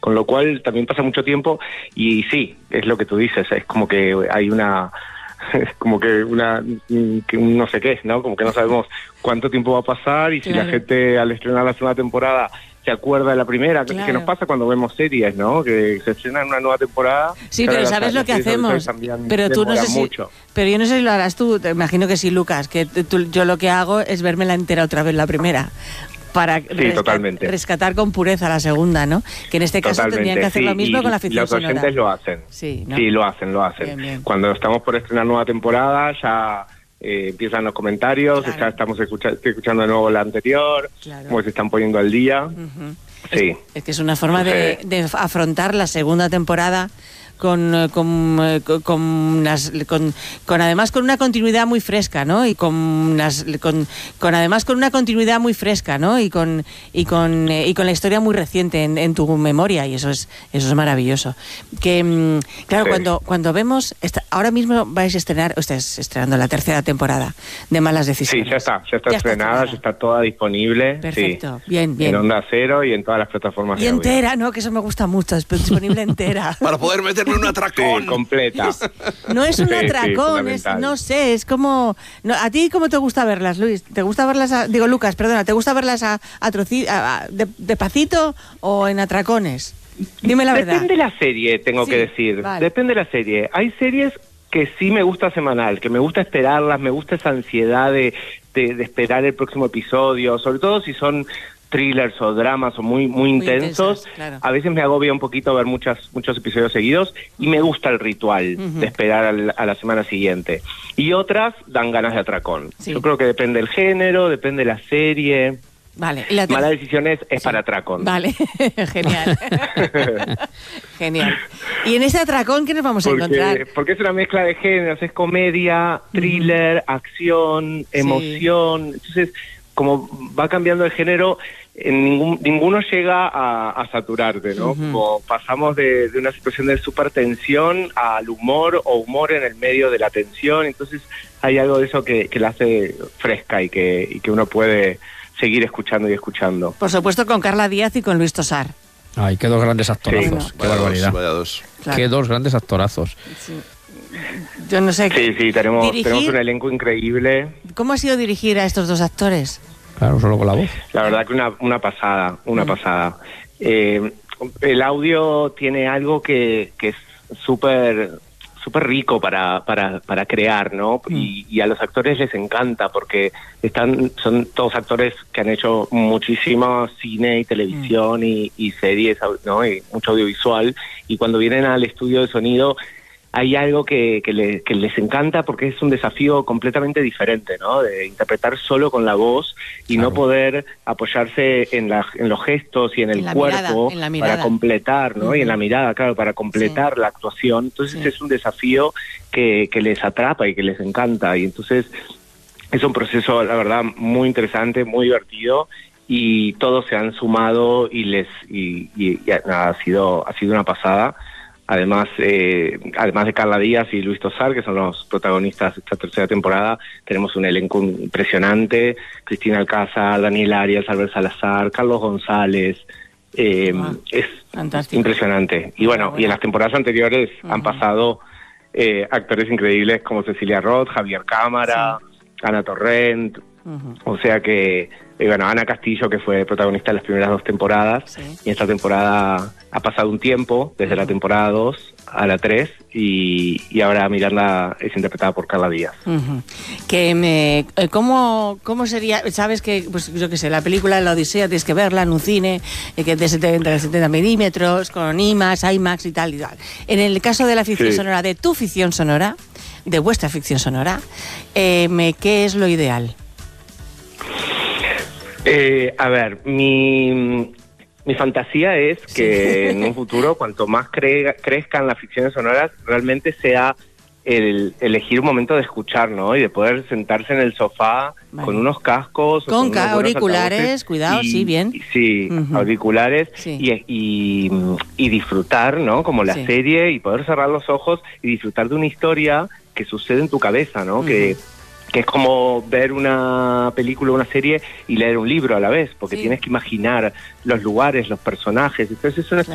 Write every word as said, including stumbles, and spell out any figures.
Con lo cual también pasa mucho tiempo y sí, es lo que tú dices, es como que hay una... es como que una que un no sé qué, ¿no? Como que no sabemos cuánto tiempo va a pasar y si claro. la gente al estrenar la segunda temporada se acuerda de la primera, claro. que nos pasa cuando vemos series, ¿no? Que se estrena una nueva temporada. Sí, pero ¿sabes lo que hacemos? Pero tú no sé si, mucho. Pero yo no sé si lo harás tú, te imagino que sí, Lucas, que tú, yo lo que hago es verme la entera otra vez la primera. Para sí, rescat- totalmente. rescatar con pureza la segunda, ¿no? Que en este caso totalmente, tendrían que hacer sí, lo mismo con la ficción los oyentes sonora. lo hacen. Sí, ¿no? Sí, lo hacen, lo hacen. Bien, bien. Cuando estamos por estrenar nueva temporada, ya eh, empiezan los comentarios, claro. ya estamos escucha- estoy escuchando de nuevo la anterior, claro. como se están poniendo al día. Uh-huh. Sí. Es, es que es una forma de, de afrontar la segunda temporada con con, con, unas, con con además con una continuidad muy fresca, ¿no? Y con unas, con con además con una continuidad muy fresca, ¿no? Y con y con eh, y con la historia muy reciente en, en tu memoria, y eso es eso es maravilloso. Que claro, sí. cuando cuando vemos esta, ahora mismo vais a estrenar, ustedes estrenando la tercera temporada de Malas Decisiones. Sí, ya está, ya está ya estrenada, está ya está toda disponible. Perfecto, sí. bien, bien. En Onda Cero y en todas las plataformas. Y entera, ¿no? Que eso me gusta mucho, es disponible entera. Para poder meter un atracón. Sí, completa. No es un sí, atracón, sí, es, no sé, es como... No, ¿a ti cómo te gusta verlas, Luis? ¿Te gusta verlas, a, digo, Lucas, perdona, ¿te gusta verlas a, a, troci, a, a de, de pasito o en atracones? Dime la verdad. Depende de la serie, tengo sí, que decir. Vale. Depende de la serie. Hay series que sí me gusta semanal, que me gusta esperarlas, me gusta esa ansiedad de, de, de esperar el próximo episodio, sobre todo si son... thrillers o dramas o muy muy, muy intensos, intensas, claro. A veces me agobia un poquito ver muchas, muchos episodios seguidos y me gusta el ritual uh-huh. de esperar al, a la semana siguiente. Y otras dan ganas de atracón. Sí. Yo creo que depende del género, depende de la serie. Vale. ¿Y la Malas Decisiones es sí. para atracón. Vale, genial. Genial. ¿Y en ese atracón qué nos vamos porque, a encontrar? Porque es una mezcla de géneros, es comedia, thriller, uh-huh. acción, emoción. Sí. Entonces, como va cambiando el género, en ningún, ninguno llega a, a saturarte, ¿no? Uh-huh. Como pasamos de, de una situación de súper tensión al humor o humor en el medio de la tensión, entonces hay algo de eso que, que la hace fresca y que, y que uno puede seguir escuchando y escuchando. Por supuesto con Carla Díaz y con Luis Tosar. Ay, qué dos grandes actorazos, sí. qué vaya barbaridad. Dos, vaya dos. Claro. Qué dos grandes actorazos. Sí. Yo no sé. Sí, sí, tenemos, tenemos un elenco increíble. ¿Cómo ha sido dirigir a estos dos actores? Claro, solo con la voz. La verdad que una, una pasada, una mm. pasada. Eh, el audio tiene algo que, que es súper súper rico para, para, para crear, ¿no? Mm. Y, y a los actores les encanta porque están son todos actores que han hecho muchísimo cine y televisión mm. y, y series, ¿no? Y mucho audiovisual. Y cuando vienen al estudio de sonido hay algo que, que, le, que les encanta porque es un desafío completamente diferente, ¿no? De interpretar solo con la voz y claro. no poder apoyarse en, la, en los gestos y en el en cuerpo mirada, en para completar, ¿no? Uh-huh. Y en la mirada, claro, para completar sí. la actuación. Entonces sí. es un desafío que, que les atrapa y que les encanta. Y entonces es un proceso, la verdad, muy interesante, muy divertido. Y todos se han sumado y les y, y, y ha, ha sido ha sido una pasada. Además, eh, además de Carla Díaz y Luis Tosar, que son los protagonistas de esta tercera temporada, tenemos un elenco impresionante: Cristina Alcázar, Daniel Arias, Albert Salazar, Carlos González. Eh, wow. Es fantástico. Impresionante. Y bueno, bueno, y en las temporadas anteriores uh-huh. han pasado eh, actores increíbles como Cecilia Roth, Javier Cámara, sí. Ana Torrent. Uh-huh. O sea que, eh, bueno, Ana Castillo, que fue protagonista de las primeras dos temporadas, sí. y esta temporada ha pasado un tiempo, desde uh-huh. la temporada dos a la tres, y, y ahora Miranda es interpretada por Carla Díaz. Uh-huh. Que me, ¿cómo, ¿Cómo sería? Sabes que, pues yo qué sé, la película La Odisea tienes que verla en un cine, eh, que es de setenta, setenta milímetros, con IMAX, IMAX y tal y tal. En el caso de la ficción sí. sonora, de tu ficción sonora, de vuestra ficción sonora, eh, me, ¿qué es lo ideal? Eh, a ver, mi, mi fantasía es que sí. en un futuro, cuanto más cre, crezcan las ficciones sonoras, realmente sea el elegir un momento de escuchar, ¿no? Y de poder sentarse en el sofá vale. con unos cascos. Con, con auriculares, cuidado, y, sí, bien. Y, sí, uh-huh. auriculares sí. Y, y, y disfrutar, ¿no? Como la sí. serie, y poder cerrar los ojos y disfrutar de una historia que sucede en tu cabeza, ¿no? Uh-huh. Que que es como ver una película o una serie y leer un libro a la vez, porque sí. tienes que imaginar los lugares, los personajes. Entonces es una